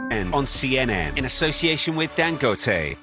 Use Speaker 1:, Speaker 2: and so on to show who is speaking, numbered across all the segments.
Speaker 1: And on CNN, in association with Dangote.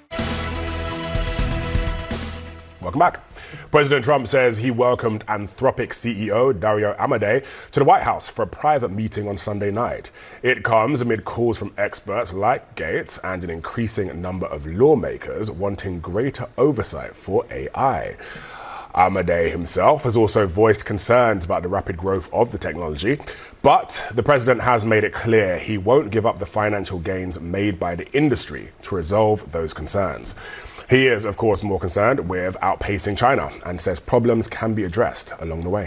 Speaker 2: Welcome back. President Trump says he welcomed Anthropic CEO Dario Amodei to the White House for a private meeting on Sunday night. It comes amid calls from experts like Gates and an increasing number of lawmakers wanting greater oversight for AI. Amodei himself has also voiced concerns about the rapid growth of the technology, but the president has made it clear he won't give up the financial gains made by the industry to resolve those concerns. He is, of course, more concerned with outpacing China and says problems can be addressed along the way.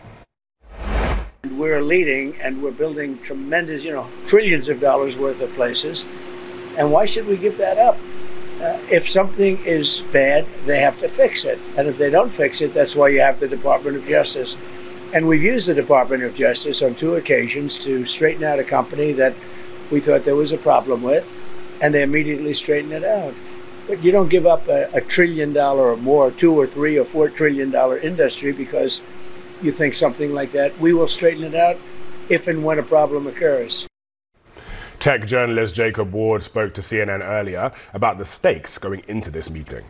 Speaker 3: We're leading and we're building tremendous, trillions of dollars worth of places. And why should we give that up? If something is bad, they have to fix it. And if they don't fix it, that's why you have the Department of Justice. And we've used the Department of Justice on 2 occasions to straighten out a company that we thought there was a problem with, and they immediately straightened it out. But you don't give up a $1 trillion or more, $2 or $3 or $4 trillion industry because you think something like that. We will straighten it out if and when a problem occurs.
Speaker 2: Tech journalist Jacob Ward spoke to CNN earlier about the stakes going into this meeting.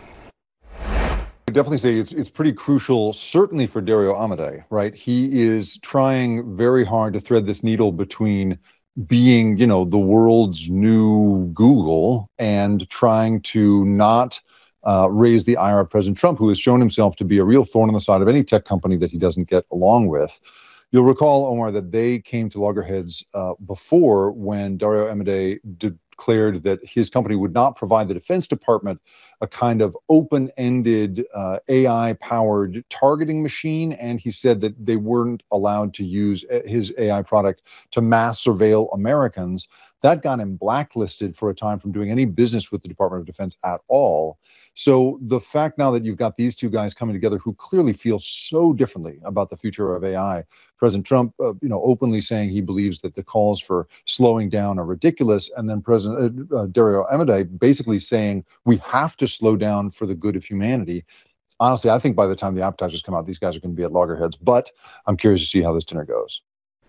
Speaker 4: I definitely say it's pretty crucial, certainly for Dario Amodei, right? He is trying very hard to thread this needle between being, the world's new Google and trying to not raise the ire of President Trump, who has shown himself to be a real thorn on the side of any tech company that he doesn't get along with. You'll recall, Omar, that they came to loggerheads before when Dario Amodei declared that his company would not provide the Defense Department a kind of open-ended AI-powered targeting machine, and he said that they weren't allowed to use his AI product to mass surveil Americans. That got him blacklisted for a time from doing any business with the Department of Defense at all. So the fact now that you've got these two guys coming together who clearly feel so differently about the future of AI, President Trump, openly saying he believes that the calls for slowing down are ridiculous, and then President Dario Amodei basically saying we have to slow down for the good of humanity. Honestly, I think by the time the appetizers come out, these guys are going to be at loggerheads, but I'm curious to see how this dinner goes.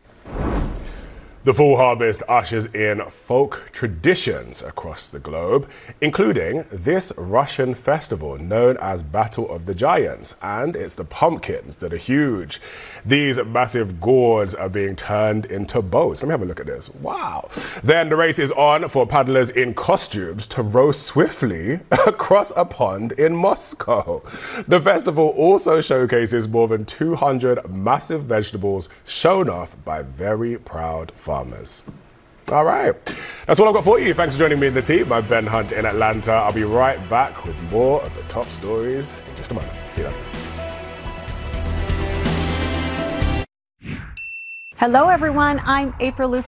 Speaker 2: The fall harvest ushers in folk traditions across the globe, including this Russian festival known as Battle of the Giants, and it's the pumpkins that are huge. These massive gourds are being turned into boats. Let me have a look at this. Wow. Then the race is on for paddlers in costumes to row swiftly across a pond in Moscow. The festival also showcases more than 200 massive vegetables shown off by very proud farmers. All right. That's all I've got for you. Thanks for joining me in the team. I'm Ben Hunt in Atlanta. I'll be right back with more of the top stories in just a moment. See you then.
Speaker 5: Hello, everyone. I'm April